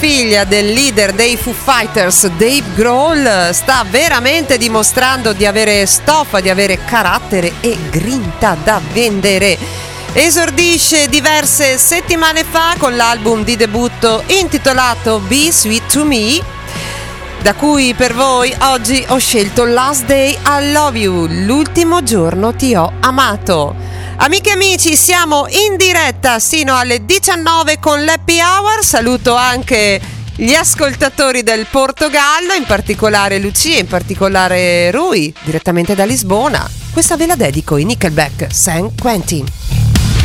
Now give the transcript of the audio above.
figlia del leader dei Foo Fighters, Dave Grohl, sta veramente dimostrando di avere stoffa, di avere carattere e grinta da vendere. Esordisce diverse settimane fa con l'album di debutto intitolato Be Sweet to Me, da cui per voi oggi ho scelto Last Day I Love You, l'ultimo giorno ti ho amato. Amiche e amici, siamo in diretta sino alle 19 con l'Happy Hour. Saluto anche gli ascoltatori del Portogallo, in particolare Lucia, in particolare Rui, direttamente da Lisbona. Questa ve la dedico, i Nickelback, San Quentin.